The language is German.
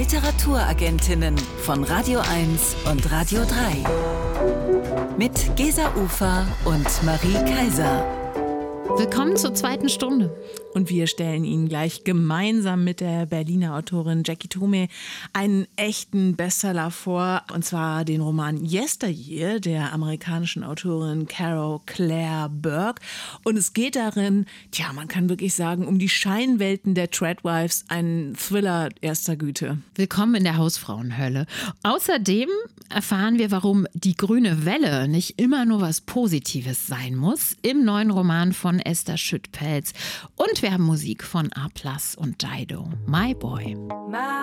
Literaturagentinnen von Radio 1 und Radio 3. Mit Gesa Ufer und Marie Kaiser. Willkommen zur zweiten Stunde. Und wir stellen Ihnen gleich gemeinsam mit der Berliner Autorin Jackie Toomey einen echten Bestseller vor. Und zwar den Roman Yesteryear der amerikanischen Autorin Carol Claire Burke. Und es geht darin, man kann wirklich sagen, um die Scheinwelten der Treadwives, ein Thriller erster Güte. Willkommen in der Hausfrauenhölle. Außerdem erfahren wir, warum die grüne Welle nicht immer nur was Positives sein muss, im neuen Roman von Esther Schüttpelz. Und wir haben Musik von A+ und Dido. My Boy.